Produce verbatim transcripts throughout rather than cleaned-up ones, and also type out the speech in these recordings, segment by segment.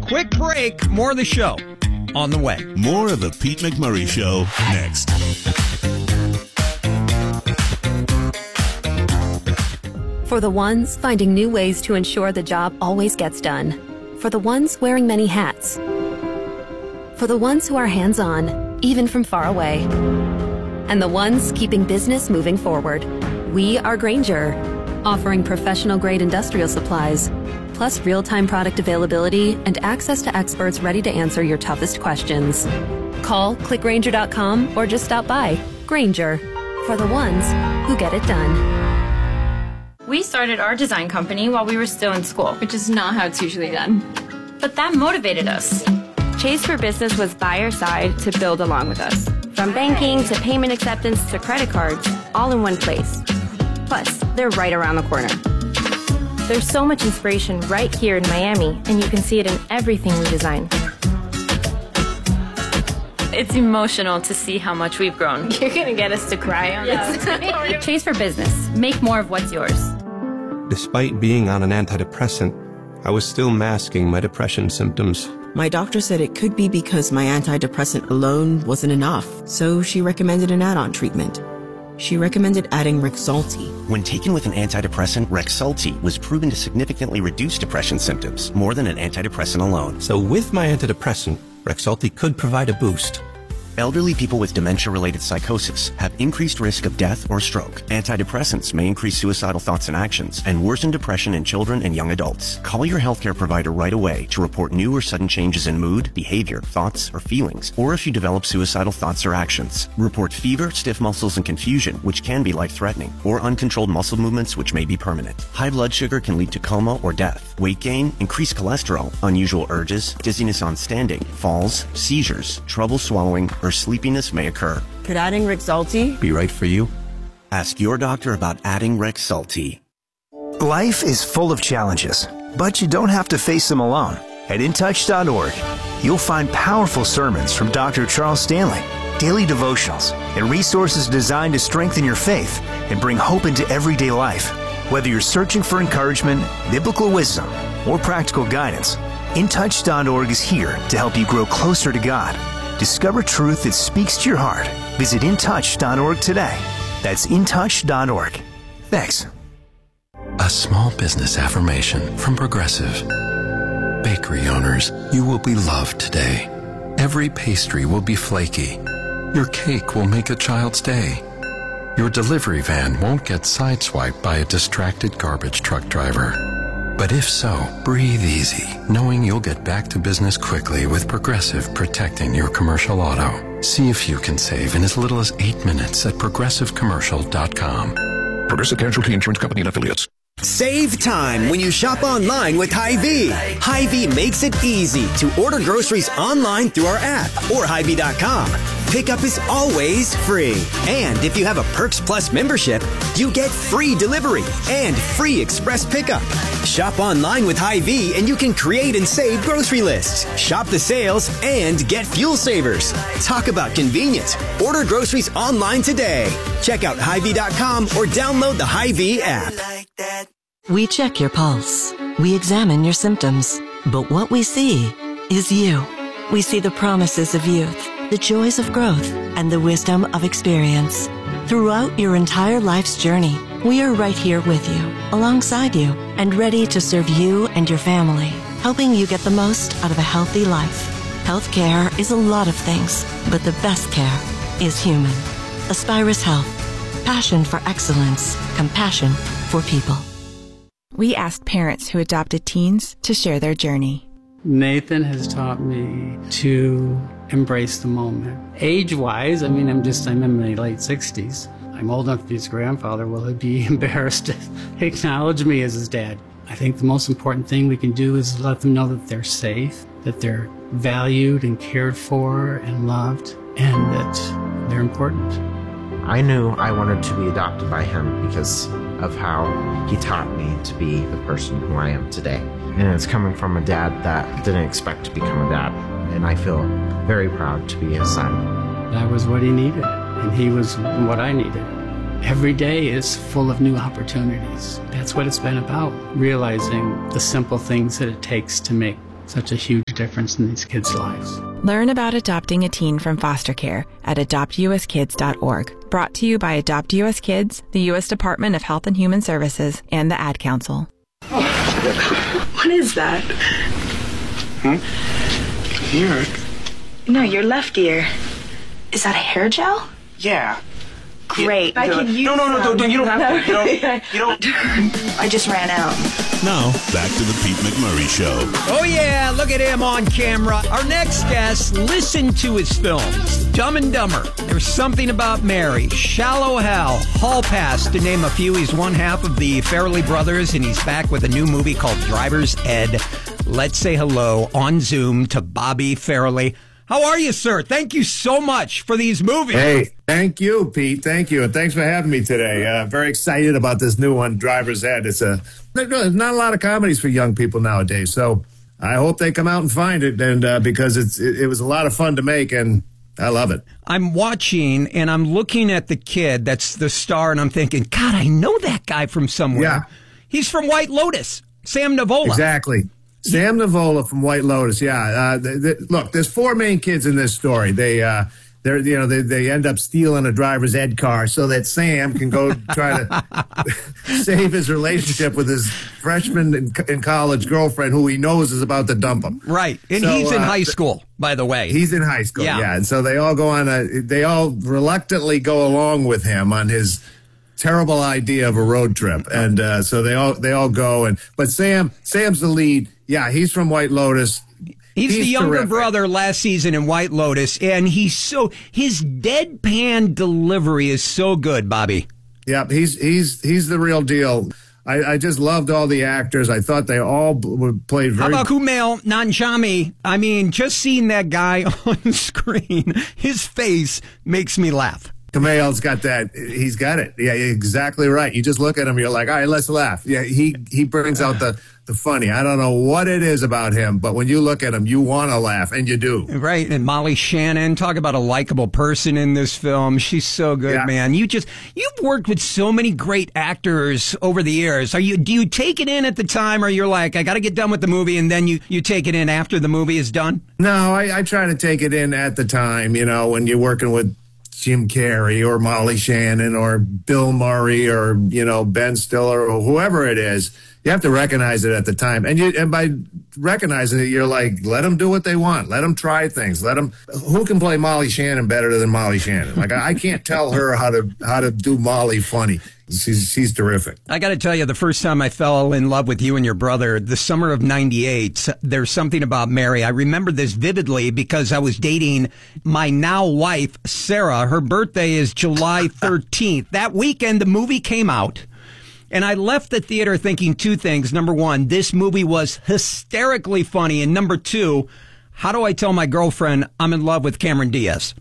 Quick break. More of the show on the way. More of the Pete McMurray Show next. For the ones finding new ways to ensure the job always gets done. For the ones wearing many hats. For the ones who are hands-on, even from far away. And the ones keeping business moving forward. We are Grainger, offering professional-grade industrial supplies, plus real-time product availability and access to experts ready to answer your toughest questions. Call, click Grainger dot com, or just stop by. Grainger, for the ones who get it done. We started our design company while we were still in school, which is not how it's usually done. But that motivated us. Chase for Business was by our side to build along with us. From banking to payment acceptance to credit cards, all in one place. Plus, they're right around the corner. There's so much inspiration right here in Miami, and you can see it in everything we design. It's emotional to see how much we've grown. You're going to get us to cry on this. Chase for Business. Make more of what's yours. Despite being on an antidepressant, I was still masking my depression symptoms. My doctor said it could be because my antidepressant alone wasn't enough, so she recommended an add-on treatment. She recommended adding Rexulti. When taken with an antidepressant, Rexulti was proven to significantly reduce depression symptoms, more than an antidepressant alone. So with my antidepressant, Rexulti could provide a boost. Elderly people with dementia-related psychosis have increased risk of death or stroke. Antidepressants may increase suicidal thoughts and actions and worsen depression in children and young adults. Call your healthcare provider right away to report new or sudden changes in mood, behavior, thoughts, or feelings, or if you develop suicidal thoughts or actions. Report fever, stiff muscles, and confusion, which can be life-threatening, or uncontrolled muscle movements, which may be permanent. High blood sugar can lead to coma or death. Weight gain, increased cholesterol, unusual urges, dizziness on standing, falls, seizures, trouble swallowing, or sleepiness may occur. Could adding Rexulti be right for you? Ask your doctor about adding Rexulti. Life is full of challenges, but you don't have to face them alone. At in touch dot org, you'll find powerful sermons from Doctor Charles Stanley, daily devotionals, and resources designed to strengthen your faith and bring hope into everyday life. Whether you're searching for encouragement, biblical wisdom, or practical guidance, in touch dot org is here to help you grow closer to God. Discover truth that speaks to your heart. Visit in touch dot org today. That's in touch dot org. Thanks. A small business affirmation from Progressive. Bakery owners, you will be loved today. Every pastry will be flaky. Your cake will make a child's day. Your delivery van won't get sideswiped by a distracted garbage truck driver. But if so, breathe easy, knowing you'll get back to business quickly with Progressive protecting your commercial auto. See if you can save in as little as eight minutes at progressive commercial dot com. Progressive Casualty Insurance Company and Affiliates. Save time when you shop online with Hy-Vee. Hy-Vee makes it easy to order groceries online through our app or Hy Vee dot com. Pickup is always free. And if you have a Perks Plus membership, you get free delivery and free express pickup. Shop online with Hy-Vee and you can create and save grocery lists, shop the sales, and get fuel savers. Talk about convenience. Order groceries online today. Check out Hy Vee dot com or download the Hy-Vee app. We check your pulse. We examine your symptoms. But what we see is you. We see the promises of youth, the joys of growth, and the wisdom of experience. Throughout your entire life's journey, we are right here with you, alongside you, and ready to serve you and your family, helping you get the most out of a healthy life. Healthcare is a lot of things, but the best care is human. Aspirus Health. Passion for excellence. Compassion for people. We asked parents who adopted teens to share their journey. Nathan has taught me to embrace the moment. Age-wise, I mean, I'm just, I'm in my late sixties. I'm old enough to be his grandfather. Will he be embarrassed to acknowledge me as his dad? I think the most important thing we can do is let them know that they're safe, that they're valued and cared for and loved, and that they're important. I knew I wanted to be adopted by him because of how he taught me to be the person who I am today. And it's coming from a dad that didn't expect to become a dad. And I feel very proud to be his son. That was what he needed, and he was what I needed. Every day is full of new opportunities. That's what it's been about, realizing the simple things that it takes to make such a huge difference in these kids' lives. Learn about adopting a teen from foster care at adopt u s kids dot org. Brought to you by Adopt U S Kids, the U S Department of Health and Human Services, and the Ad Council. What is that? Hmm? Here. No, your left ear. Is that a hair gel? Yeah. Great. I Yeah. can use No, no, no, some. don't- you don't have to. You don't- you don't- I just ran out. Now, back to the Pete McMurray Show. Oh, yeah, look at him on camera. Our next guest, listen to his films. Dumb and Dumber, There's Something About Mary, Shallow Hal, Hall Pass, to name a few. He's one half of the Farrelly brothers, and he's back with a new movie called Driver's Ed. Let's say hello on Zoom to Bobby Farrelly. How are you, sir? Thank you so much for these movies. Hey, thank you, Pete. Thank you. And thanks for having me today. Uh, very excited about this new one, Driver's Ed. It's a, there's not a lot of comedies for young people nowadays. So I hope they come out and find it. And uh, because it's, it, it was a lot of fun to make, and I love it. I'm watching and I'm looking at the kid that's the star, and I'm thinking, God, I know that guy from somewhere. Yeah. He's from White Lotus, Sam Nivola. Exactly. Sam Nivola from White Lotus. Yeah. Uh, th- th- look, there's four main kids in this story. They, uh, they're, you know, they, they end up stealing a driver's ed car so that Sam can go try to save his relationship with his freshman in, in college girlfriend, who he knows is about to dump him. Right. And So, he's in uh, high school, by the way. He's in high school. Yeah. Yeah. And so they all go on a, they all reluctantly go along with him on his terrible idea of a road trip. And, uh, so they all, they all go. And, but Sam, Sam's the lead. Yeah, he's from White Lotus. He's, He's the younger terrific. brother last season in White Lotus, and he's so his deadpan delivery is so good, Bobby. Yeah, he's he's he's the real deal. I, I just loved all the actors. I thought they all b- played How very. about Kumail Nanjiani? I mean, just seeing that guy on screen, his face makes me laugh. Kumail's got that. He's got it. Yeah, exactly right. You just look at him, you're like, all right, let's laugh. Yeah, he he brings out the the funny. I don't know what it is about him, but when you look at him, you want to laugh, and you do. Right. And Molly Shannon, talk about a likable person in this film. She's so good, Yeah. man. You just you've worked with so many great actors over the years. Are you do you take it in at the time, or you're like, I got to get done with the movie, and then you you take it in after the movie is done? No, I, I try to take it in at the time. You know, when you're working with Jim Carrey or Molly Shannon or Bill Murray or, you know, Ben Stiller or whoever it is, you have to recognize it at the time. And you, and by recognizing it, you're like, let them do what they want. Let them try things. Let them, who can play Molly Shannon better than Molly Shannon? Like, I, I can't tell her how to, how to do Molly funny. She's, she's terrific. I got to tell you, the first time I fell in love with you and your brother, the summer of ninety-eight, There's Something About Mary. I remember this vividly because I was dating my now wife, Sarah. Her birthday is July thirteenth. That weekend, the movie came out. And I left the theater thinking two things. Number one, this movie was hysterically funny. And number two, how do I tell my girlfriend I'm in love with Cameron Diaz?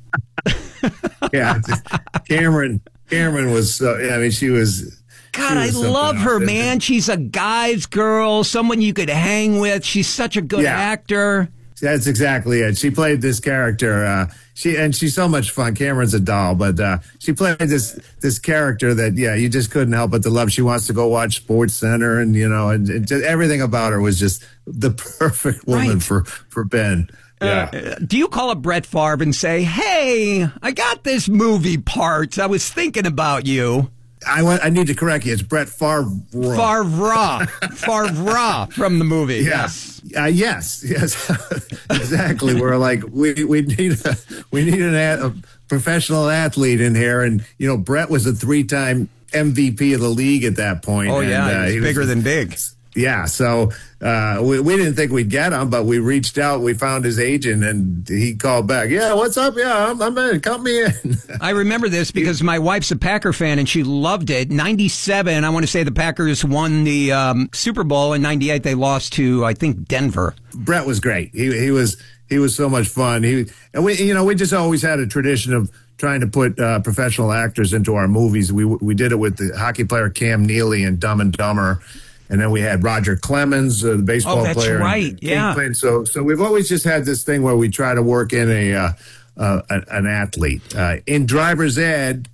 Yeah, Cameron. Cameron was. Uh, I mean, she was. God, she I was something love her, else. man. She's a guy's girl, someone you could hang with. She's such a good Yeah. actor. That's exactly it. She played this character. Uh, she and she's so much fun. Cameron's a doll, but uh, she played this this character that yeah, you just couldn't help but to love. She wants to go watch Sports Center, and you know, and, and just, everything about her was just the perfect woman Right. for for Ben. Yeah. Uh, do you call up Brett Favre and say, "Hey, I got this movie part. I was thinking about you." I want, I need to correct you. It's Brett Favre. Favre, Favre from the movie. Yeah. Yes. Uh, yes, yes, exactly. We're like we we need a we need an a, a professional athlete in here, and you know Brett was a three time M V P of the league at that point. Oh and, yeah, uh, he was bigger was, than big. Yeah, so uh, we, we didn't think we'd get him, but we reached out. We found his agent, and he called back. Yeah, what's up? Yeah, I'm, I'm in. Count me in. I remember this because my wife's a Packer fan, and she loved it. ninety-seven, I want to say the Packers won the um, Super Bowl. In ninety-eight, they lost to, I think, Denver. Brett was great. He he was he was so much fun. He and we you know we just always had a tradition of trying to put uh, professional actors into our movies. We we did it with the hockey player Cam Neely in Dumb and Dumber. And then we had Roger Clemens, uh, the baseball Oh, that's player. right, and yeah. Kingpin. So, so we've always just had this thing where we try to work in a uh, uh, an, an athlete. Uh, in Driver's Ed,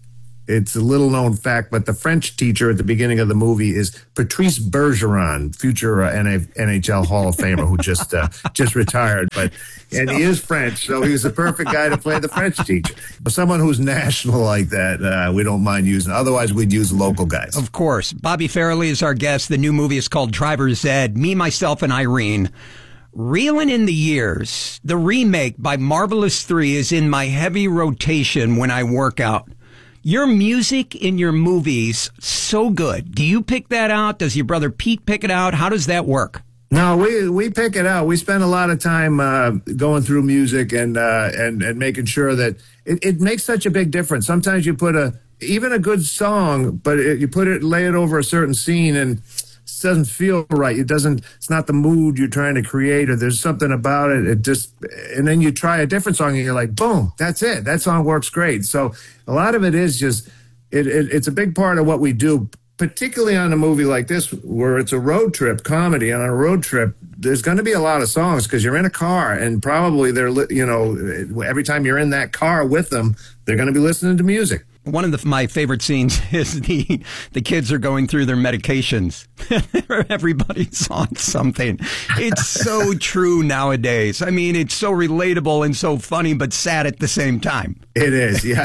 it's a little known fact, but the French teacher at the beginning of the movie is Patrice Bergeron, future uh, N H L Hall of Famer who just uh, just retired. But and he is French, so he was the perfect guy to play the French teacher. Someone who's national like that, uh, we don't mind using. Otherwise, we'd use local guys. Of course. Bobby Farrelly is our guest. The new movie is called Driver's Ed. Me, Myself, and Irene. Reeling in the Years, the remake by Marvelous three is in my heavy rotation when I work out. Your music in your movies, so good. Do you pick that out? Does your brother Pete pick it out? How does that work? No, we we pick it out. We spend a lot of time uh, going through music and uh, and and making sure that it, it makes such a big difference. Sometimes you put a even a good song, but it, you put it lay it over a certain scene and it doesn't feel right. It doesn't. It's not the mood you're trying to create, or there's something about it. It just and then you try a different song and you're like, boom, that's it. That song works great. So a lot of it is just it, it it's a big part of what we do. Particularly on a movie like this, where it's a road trip comedy, and on a road trip, there's going to be a lot of songs because you're in a car, and probably they're, you know, every time you're in that car with them, they're going to be listening to music. One of the, my favorite scenes is the the kids are going through their medications. Everybody's on something. It's so true nowadays. I mean, it's so relatable and so funny, but sad at the same time. It is, yeah.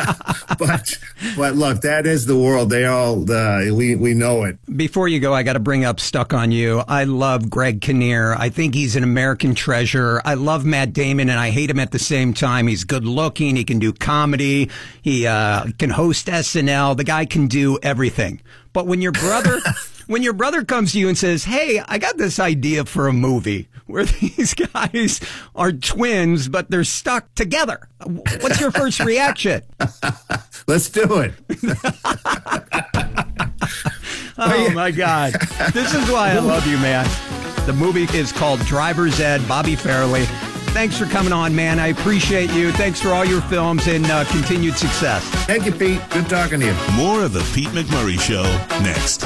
but but look, that is the world. They all uh, we we know it. Before you go, I got to bring up Stuck on You. I love Greg Kinnear. I think he's an American treasure. I love Matt Damon, and I hate him at the same time. He's good looking. He can do comedy. He uh, can host S N L. The guy can do everything. But when your brother, when your brother comes to you and says, "Hey, I got this idea for a movie where these guys are twins, but they're stuck together," what's your first reaction? Let's do it. Oh my God. This is why I love you, man. The movie is called Driver's Ed, Bobby Farrelly. Thanks for coming on, man. I appreciate you. Thanks for all your films and uh, continued success. Thank you, Pete. Good talking to you. More of the Pete McMurray Show next.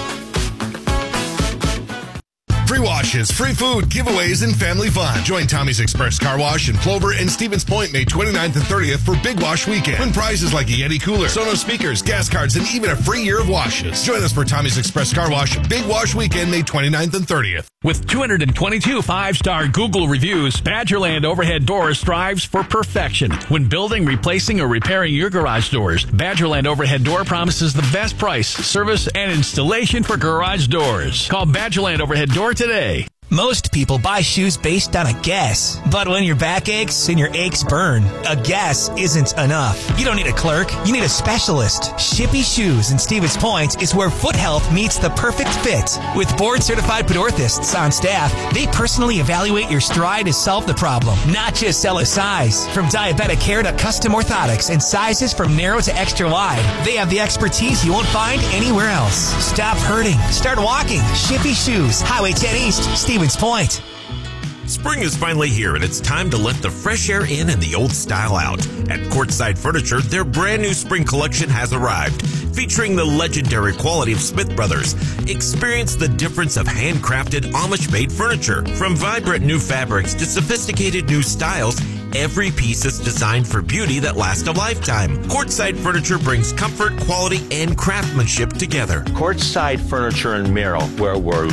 Free washes, free food, giveaways, and family fun. Join Tommy's Express Car Wash in Plover and Stevens Point May twenty-ninth and thirtieth for Big Wash Weekend. Win prizes like a Yeti cooler, Sonos speakers, gas cards, and even a free year of washes. Join us for Tommy's Express Car Wash Big Wash Weekend May twenty-ninth and thirtieth. With two hundred twenty-two five-star Google reviews, Badgerland Overhead Doors strives for perfection. When building, replacing, or repairing your garage doors, Badgerland Overhead Door promises the best price, service, and installation for garage doors. Call Badgerland Overhead Door today. Most people buy shoes based on a guess. But when your back aches and your aches burn, a guess isn't enough. You don't need a clerk. You need a specialist. Shippy Shoes in Stevens Point is where foot health meets the perfect fit. With board-certified podorthists on staff, they personally evaluate your stride to solve the problem, not just sell a size. From diabetic care to custom orthotics and sizes from narrow to extra wide, they have the expertise you won't find anywhere else. Stop hurting. Start walking. Shippy Shoes, Highway ten East, Stevens Point. Spring is finally here, and it's time to let the fresh air in and the old style out. At Courtside Furniture, their brand new spring collection has arrived, featuring the legendary quality of Smith Brothers. Experience the difference of handcrafted, Amish-made furniture. From vibrant new fabrics to sophisticated new styles, every piece is designed for beauty that lasts a lifetime. Courtside Furniture brings comfort, quality, and craftsmanship together. Courtside Furniture in Merrill, where we're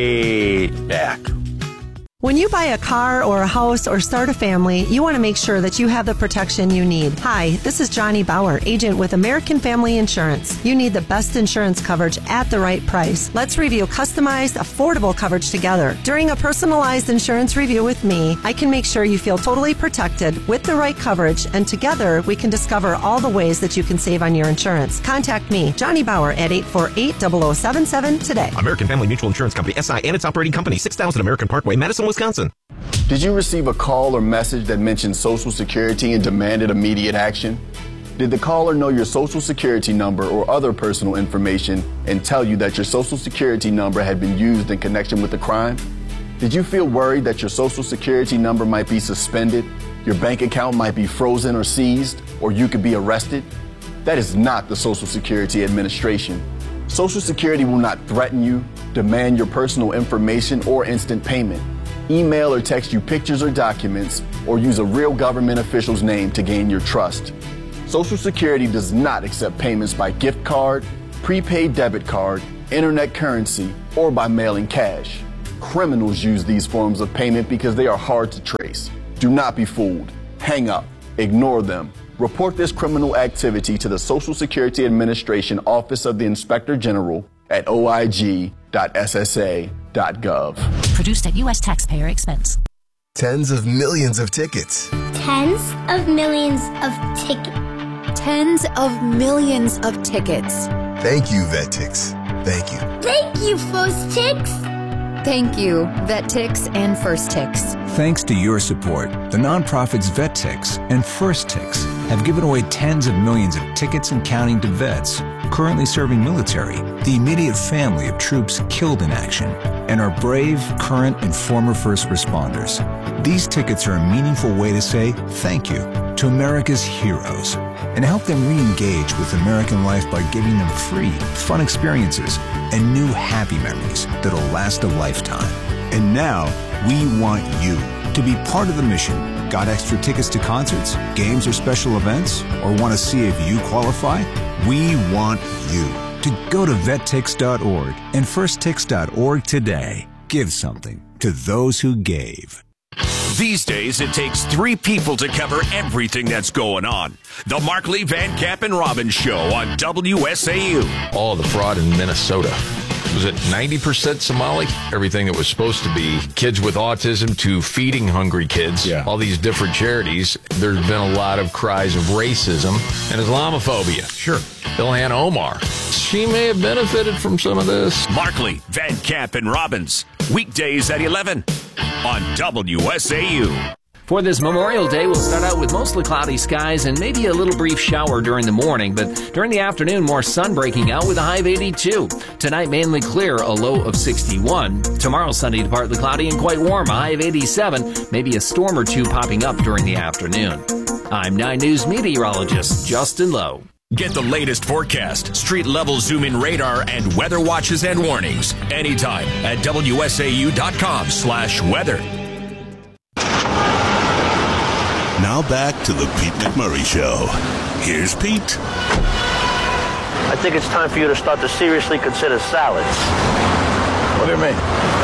laid back. When you buy a car or a house or start a family, you want to make sure that you have the protection you need. Hi, this is Johnny Bauer, agent with American Family Insurance. You need the best insurance coverage at the right price. Let's review customized, affordable coverage together. During a personalized insurance review with me, I can make sure you feel totally protected with the right coverage, and together we can discover all the ways that you can save on your insurance. Contact me, Johnny Bauer, at eight four eight, zero zero seven seven today. American Family Mutual Insurance Company, S I, and its operating company, six thousand American Parkway, Madison, Wisconsin. Did you receive a call or message that mentioned Social Security and demanded immediate action? Did the caller know your Social Security number or other personal information and tell you that your Social Security number had been used in connection with the crime? Did you feel worried that your Social Security number might be suspended, your bank account might be frozen or seized, or you could be arrested? That is not the Social Security Administration. Social Security will not threaten you, demand your personal information, or instant payment. Email or text you pictures or documents, or use a real government official's name to gain your trust. Social Security does not accept payments by gift card, prepaid debit card, internet currency, or by mailing cash. Criminals use these forms of payment because they are hard to trace. Do not be fooled. Hang up. Ignore them. Report this criminal activity to the Social Security Administration Office of the Inspector General at o i g dot s s a dot gov. Produced at U S taxpayer expense. Tens of millions of tickets. Tens of millions of tickets. Tens of millions of tickets. Thank you, VetTix. Thank you. Thank you, First Tix. Thank you, VetTix and First Tix. Thanks to your support, the nonprofits VetTix and First Tix have given away tens of millions of tickets and counting to vets currently serving military, the immediate family of troops killed in action, and our brave, current, and former first responders. These tickets are a meaningful way to say thank you to America's heroes and help them re-engage with American life by giving them free, fun experiences and new happy memories that'll last a lifetime. And now, we want you to be part of the mission. Got extra tickets to concerts, games, or special events? Or want to see if you qualify? We want you to go to vet tix dot org and first tix dot org today. Give something to those who gave. These days, it takes three people to cover everything that's going on. The Markley, Van Camp, and Robbins Show on W S A U. Oh, the fraud in Minnesota. Was it ninety percent Somali? Everything that was supposed to be kids with autism to feeding hungry kids. Yeah. All these different charities. There's been a lot of cries of racism and Islamophobia. Sure. Ilhan Omar. She may have benefited from some of this. Markley, Van Camp, and Robbins. Weekdays at eleven on W S A U. For this Memorial Day, we'll start out with mostly cloudy skies and maybe a little brief shower during the morning, but during the afternoon, more sun breaking out with a high of eighty-two. Tonight, mainly clear, a low of sixty-one. Tomorrow, sunny to partly cloudy and quite warm, a high of eighty-seven. Maybe a storm or two popping up during the afternoon. I'm nine News meteorologist Justin Lowe. Get the latest forecast, street-level zoom-in radar, and weather watches and warnings anytime at W S A U dot com slash weather. Now back to the Pete McMurray Show. Here's Pete. I think it's time for you to start to seriously consider salads. What do you mean?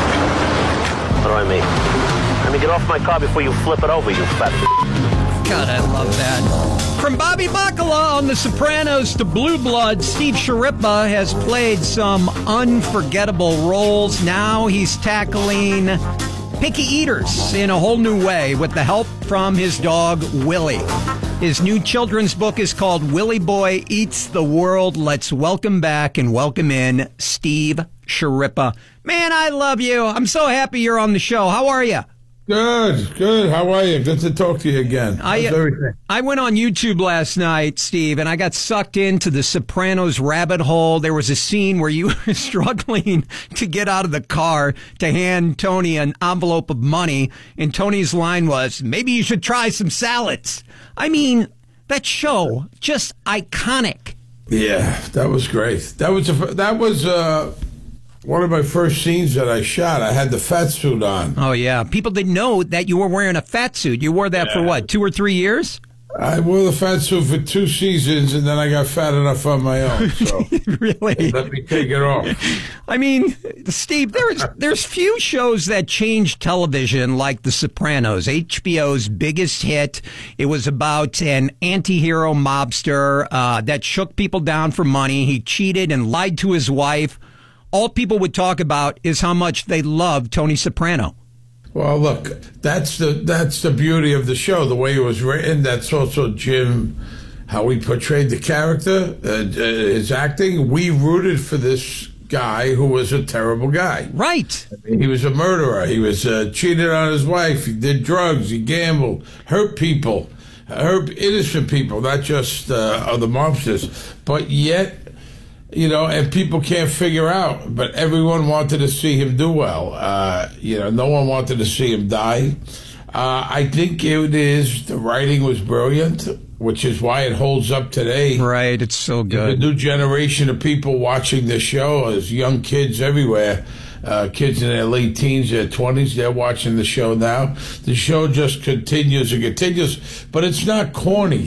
What do I mean? Let me get off my car before you flip it over, you fat... God, I love that. From Bobby Bacala on The Sopranos to Blue Bloods, Steve Sciarippa has played some unforgettable roles. Now he's tackling picky eaters in a whole new way with the help from his dog, Willie. His new children's book is called Willie Boy Eats the World. Let's welcome back and welcome in Steve Sciarippa. Man, I love you. I'm so happy you're on the show. How are you? Good, good. How are you? Good to talk to you again. How's I, everything? I went on YouTube last night, Steve, and I got sucked into the Sopranos rabbit hole. There was a scene where you were struggling to get out of the car to hand Tony an envelope of money, and Tony's line was, maybe you should try some salads. I mean, that show, just iconic. Yeah, that was great. That was, a, that was, uh, one of my first scenes that I shot. I had the fat suit on. Oh, yeah. People didn't know that you were wearing a fat suit. You wore that yeah. for what, two or three years? I wore the fat suit for two seasons, and then I got fat enough on my own. So really? Let me take it off. I mean, Steve, there's there's few shows that changed television like The Sopranos, H B O's biggest hit. It was about an anti-hero mobster uh, that shook people down for money. He cheated and lied to his wife. All people would talk about is how much they love Tony Soprano. Well, look, that's the that's the beauty of the show, the way it was written. That's also Jim, how he portrayed the character, uh, his acting. We rooted for this guy who was a terrible guy. Right. I mean, he was a murderer. He was uh, cheated on his wife. He did drugs. He gambled, hurt people, hurt innocent people, not just uh, other mobsters. But yet, you know, and people can't figure out, but everyone wanted to see him do well. Uh, you know, no one wanted to see him die. Uh, I think it is, the writing was brilliant, which is why it holds up today. Right, it's so good. The new generation of people watching the show is young kids everywhere. Uh, kids in their late teens, their twenties, they're watching the show now. The show just continues and continues, but it's not corny.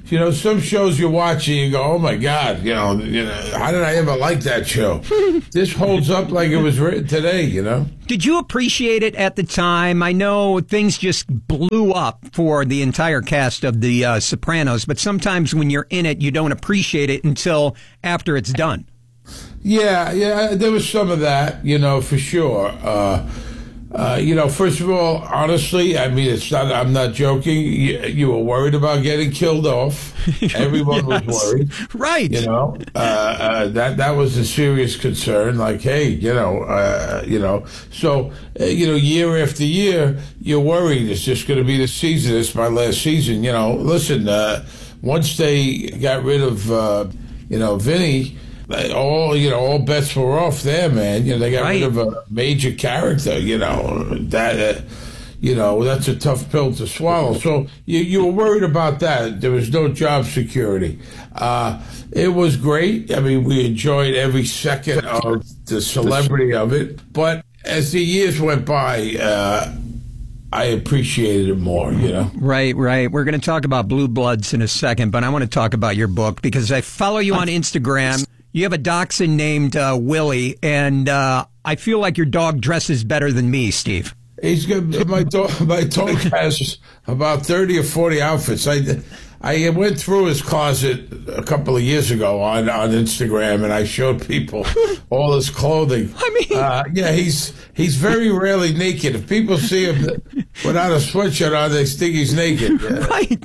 You know, some shows you're watching, you go, oh, my God, you know, you know, how did I ever like that show? This holds up like it was written today, you know? Did you appreciate it at the time? I know things just blew up for the entire cast of The uh, Sopranos, but sometimes when you're in it, you don't appreciate it until after it's done. Yeah, yeah, there was some of that, you know, for sure. Uh, uh, you know, first of all, honestly, I mean, it's not, I'm not joking. You, you were worried about getting killed off. Everyone yes. was worried. Right. You know, uh, uh, that, that was a serious concern. Like, hey, you know, uh, you know, so, uh, you know, year after year, you're worried. It's just going to be the season. It's my last season. You know, listen, uh, once they got rid of, uh, you know, Vinny, all you know, all bets were off there, man. You know, they got right. rid of a major character. You know that, uh, you know, that's a tough pill to swallow. So you you were worried about that. There was no job security. Uh, it was great. I mean, we enjoyed every second of the celebrity of it. But as the years went by, uh, I appreciated it more, you know? Right, right. We're going to talk about Blue Bloods in a second, but I want to talk about your book because I follow you on Instagram. You have a dachshund named uh, Willie, and uh, I feel like your dog dresses better than me, Steve. He's good. My dog, my dog has about thirty or forty outfits. I, I went through his closet a couple of years ago on, on Instagram, and I showed people all his clothing. I mean, uh, yeah, he's he's very rarely naked. If people see him without a sweatshirt on, they think he's naked. Yeah.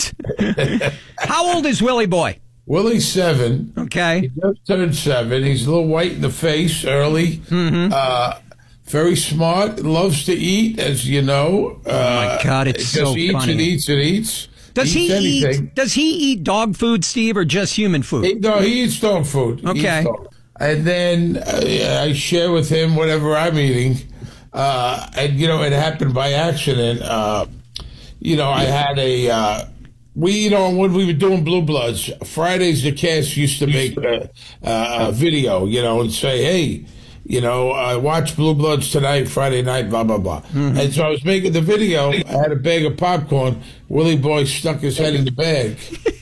Right. How old is Willie boy? Willie's seven. Okay. He just turned seven. He's a little white in the face early. Mm-hmm. Uh, very smart. Loves to eat, as you know. Oh, my God, it's uh, so just eats funny. and eats and eats. Does eats he anything. eat? Does he eat dog food, Steve, or just human food? He, no, he eats dog food. He Okay. eats dog. And then uh, I share with him whatever I'm eating. Uh, and, you know, it happened by accident. Uh, you know, I had a... Uh, We, you know, when we were doing Blue Bloods, Fridays the cast used to make a, a video, you know, and say, hey, you know, I watch Blue Bloods tonight, Friday night, blah, blah, blah. Mm-hmm. And so I was making the video. I had a bag of popcorn. Willie Boy stuck his head in the bag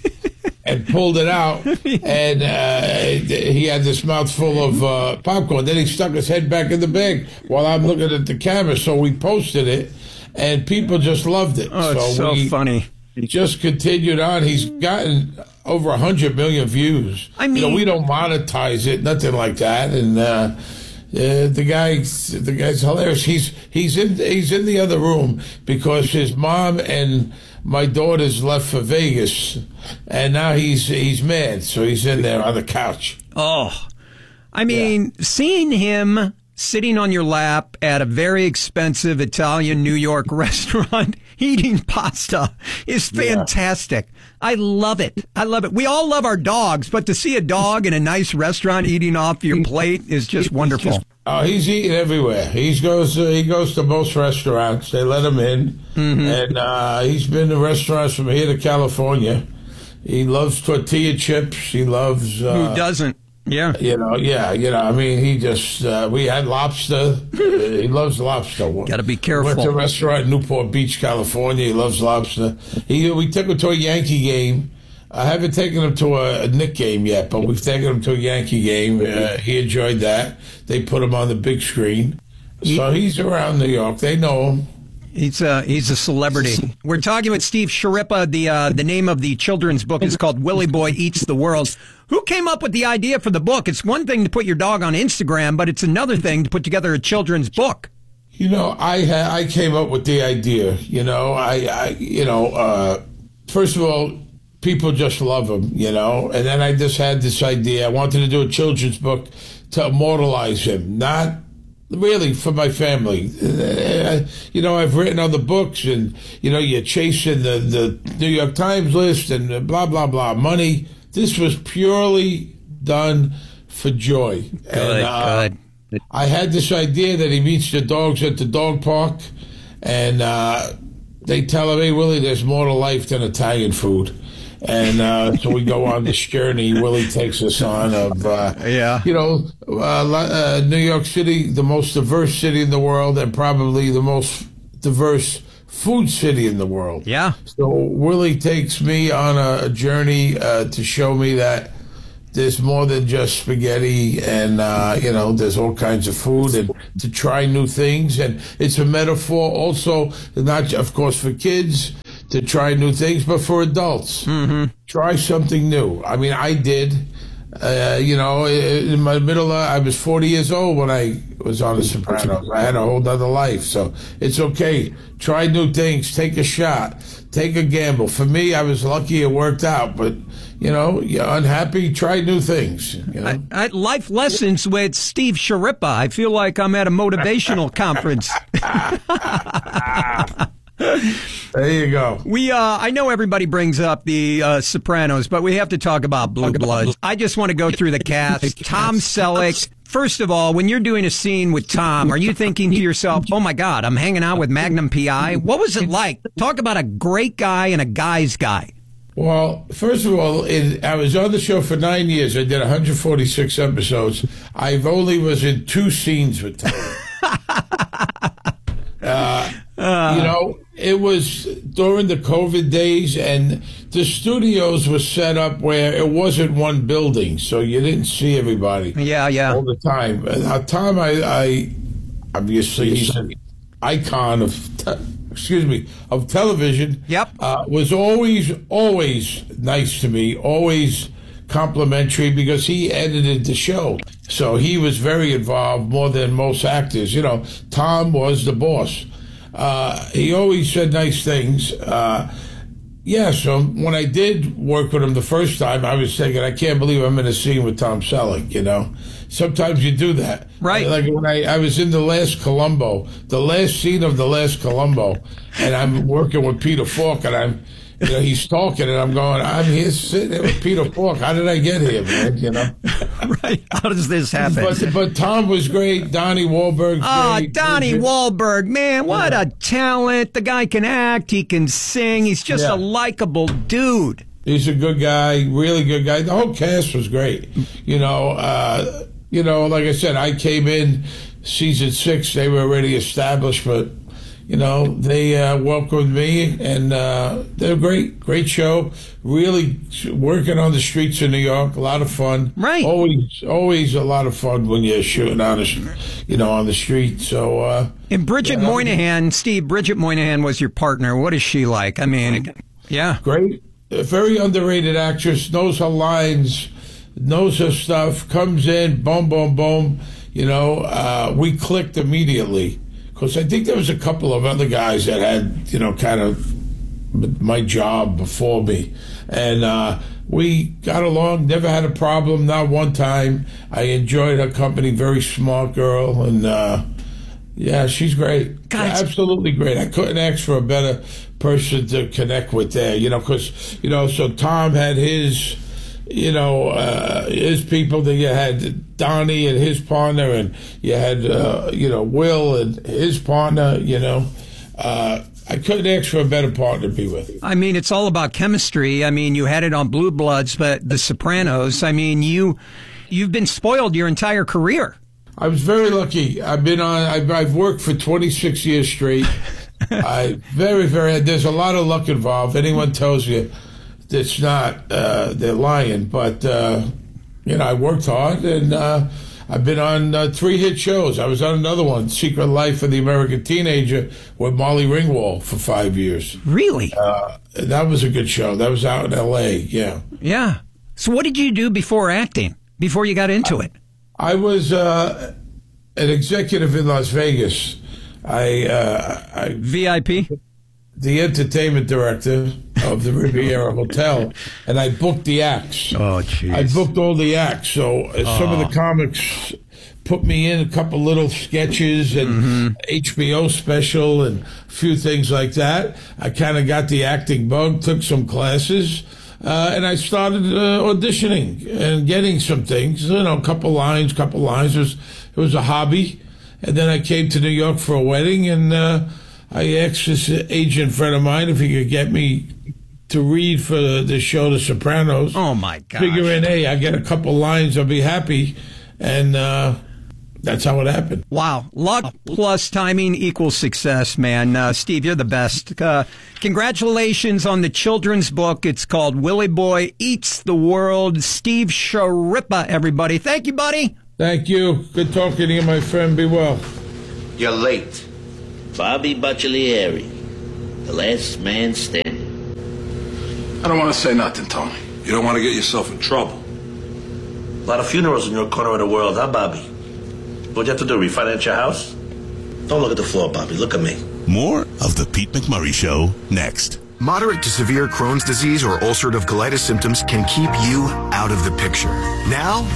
and pulled it out. And uh, he had this mouthful of uh, popcorn. Then he stuck his head back in the bag while I'm looking at the camera. So we posted it, and people just loved it. Oh, it's so, so we, funny. He just continued on. He's gotten over one hundred million views. I mean, you know, we don't monetize it, nothing like that. And uh, uh, the guy, the guy's hilarious. He's he's in he's in the other room because his mom and my daughters left for Vegas, and now he's he's mad. So he's in there on the couch. Oh, I mean, yeah. Seeing him sitting on your lap at a very expensive Italian New York restaurant eating pasta is fantastic. Yeah. I love it. I love it. We all love our dogs, but to see a dog in a nice restaurant eating off your plate is just wonderful. Oh, he's eating everywhere. He goes. Uh, he goes to most restaurants. They let him in, mm-hmm. and uh, he's been to restaurants from here to California. He loves tortilla chips. He loves. Uh, Who doesn't? Yeah. You know, yeah, you know, I mean, he just, uh, we had lobster. He loves lobster. Got to be careful. Went to a restaurant in Newport Beach, California. He loves lobster. He, we took him to a Yankee game. I haven't taken him to a, a Knick game yet, but we've taken him to a Yankee game. Uh, he enjoyed that. They put him on the big screen. So he's around New York. They know him. He's a, he's a celebrity. We're talking with Steve Schirripa. The uh, the name of the children's book is called Willie Boy Eats the World. Who came up with the idea for the book? It's one thing to put your dog on Instagram, but it's another thing to put together a children's book. You know, I ha- I came up with the idea. You know, I, I you know, uh, first of all, people just love him. You know, and then I just had this idea. I wanted to do a children's book to immortalize him, not. Really, for my family. Uh, you know, I've written other books, and, you know, you're chasing the, the New York Times list and blah, blah, blah, money. This was purely done for joy. Good, and, uh, good. I had this idea that he meets the dogs at the dog park, and uh, they tell him, hey, Willie, there's more to life than Italian food. And uh, so we go on this journey. Willie takes us on of, uh, yeah. you know, uh, uh, New York City, the most diverse city in the world, and probably the most diverse food city in the world. Yeah. So Willie takes me on a, a journey uh, to show me that there's more than just spaghetti, and uh, you know, there's all kinds of food, and to try new things. And it's a metaphor also, not of course for kids to try new things, but for adults. Mm-hmm. Try something new. I mean, I did. Uh, you know, in my middle, uh, I was forty years old when I was on The Sopranos. I had a whole other life, so it's okay. Try new things. Take a shot. Take a gamble. For me, I was lucky it worked out, but you know, you're unhappy, try new things. You know? I, I, life lessons with Steve Sharippa. I feel like I'm at a motivational conference. There you go. We, uh, I know everybody brings up the uh, Sopranos, but we have to talk about Blue Bloods. I just want to go through the cast. Tom Selleck. First of all, when you're doing a scene with Tom, are you thinking to yourself, oh my God, I'm hanging out with Magnum P I? What was it like? Talk about a great guy and a guy's guy. Well, first of all, it, I was on the show for nine years. I did one hundred forty-six episodes. I've only was in two scenes with Tom. uh, uh, you know, it was during the COVID days, and the studios were set up where it wasn't one building, so you didn't see everybody. Yeah, yeah. All the time. Uh, Tom, I, I obviously he's an icon of. Te- excuse me, of television. Yep. Uh, was always, always nice to me, always complimentary, because he edited the show. So he was very involved, more than most actors. You know, Tom was the boss. Uh, he always said nice things. Uh, yeah, so when I did work with him the first time, I was thinking, I can't believe I'm in a scene with Tom Selleck, you know. Sometimes you do that. Right. Like when I, I was in the last Columbo, the last scene of the last Columbo, and I'm working with Peter Falk, and I'm, you know, he's talking, and I'm going, I'm here sitting there with Peter Falk. How did I get here, man? You know? Right. How does this happen? But, but Tom was great. Donnie Wahlberg. Oh, great. Donnie Wahlberg, man, what yeah. a talent. The guy can act, he can sing. He's just yeah. a likable dude. He's a good guy, really good guy. The whole cast was great. You know, uh, you know, like I said, I came in season six, they were already established, but you know, they uh, welcomed me, and uh, they're great, great show. Really working on the streets of New York, a lot of fun. Right. Always, always a lot of fun when you're shooting on the, you know, on the street. So. Uh, and Bridget yeah, Moynihan, Steve, Bridget Moynihan was your partner. What is she like? I mean, yeah, great, a very underrated actress. Knows her lines, knows her stuff. Comes in, boom, boom, boom. You know, uh, we clicked immediately. Because I think there was a couple of other guys that had, you know, kind of my job before me. And uh, we got along, never had a problem, not one time. I enjoyed her company, very smart girl. And, uh, yeah, she's great. God, absolutely great. I couldn't ask for a better person to connect with there, you know, because, you know, so Tom had his... You know, uh, his people, that you had Donnie and his partner, and you had, uh, you know, Will and his partner, you know. Uh, I couldn't ask for a better partner to be with. I mean, it's all about chemistry. I mean, you had it on Blue Bloods, but The Sopranos, I mean, you, you've been spoiled your entire career. I was very lucky. I've been on, I've, I've worked for twenty-six years straight. I very, very, there's a lot of luck involved. Anyone tells you it's not, uh, they're lying. But, uh, you know, I worked hard, and uh, I've been on uh, three hit shows. I was on another one, Secret Life of the American Teenager, with Molly Ringwald for five years. Really? Uh, that was a good show. That was out in L A, yeah. Yeah. So what did you do before acting, before you got into I, it? I was uh, an executive in Las Vegas. I, uh, I V I P? The entertainment director of the Riviera Hotel, and I booked the acts. Oh, jeez. I booked all the acts. So uh, oh. some of the comics put me in a couple little sketches and mm-hmm. H B O special and a few things like that. I kind of got the acting bug, took some classes, uh, and I started uh, auditioning and getting some things. You know, a couple lines, couple lines. It was, it was a hobby. And then I came to New York for a wedding, and uh, I asked this agent friend of mine if he could get me to read for the show The Sopranos. Oh, my God. Figuring, hey, I get a couple lines, I'll be happy. And uh, That's how it happened. Wow. Luck plus timing equals success, man. Uh, Steve, you're the best. Uh, congratulations on the children's book. It's called Willie Boy Eats the World. Steve Sharippa, everybody. Thank you, buddy. Thank you. Good talking to you, my friend. Be well. You're late. Bobby Baccialieri, the last man standing. I don't want to say nothing, Tony. You don't want to get yourself in trouble. A lot of funerals in your corner of the world, huh, Bobby? What'd you have to do, refinance your house? Don't look at the floor, Bobby. Look at me. More of the Pete McMurray Show next. Moderate to severe Crohn's disease or ulcerative colitis symptoms can keep you out of the picture. Now,